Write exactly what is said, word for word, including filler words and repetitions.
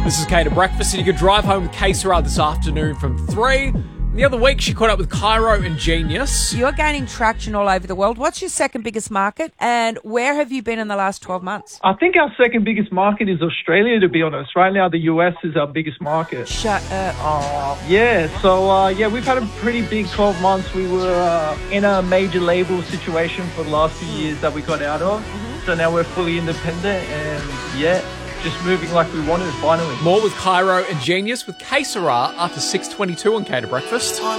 This is Kate at Breakfast, and you could drive home with K Sarah this afternoon from three. The other week, she caught up with Cairo and Genius. You're gaining traction all over the world. What's your second biggest market, and where have you been in the last twelve months? I think our second biggest market is Australia, to be honest. Right now, the U S is our biggest market. Shut up. Oh, yeah. So, uh, yeah, we've had a pretty big twelve months. We were uh, in a major label situation for the last few years that we got out of. Mm-hmm. So now we're fully independent and, yeah, just moving like we wanted finally. More with Cairo and Genius with K Sarah after six twenty-two on Kate at Breakfast.